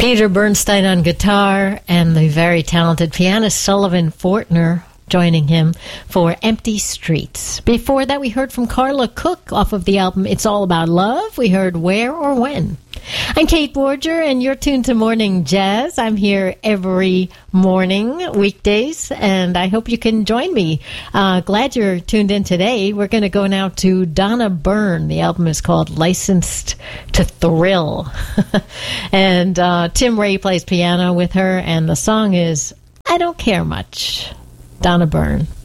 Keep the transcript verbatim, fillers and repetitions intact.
Peter Bernstein on guitar and the very talented pianist Sullivan Fortner joining him for Empty Streets. Before that, we heard from Carla Cook off of the album It's All About Love. We heard Where or When. I'm Kate Borger, and you're tuned to Morning Jazz. I'm here every morning, weekdays, and I hope you can join me. Uh, glad you're tuned in today. We're going to go now to Donna Byrne. The album is called Licensed to Thrill. and uh, Tim Ray plays piano with her, and the song is I Don't Care Much. Donna Byrne.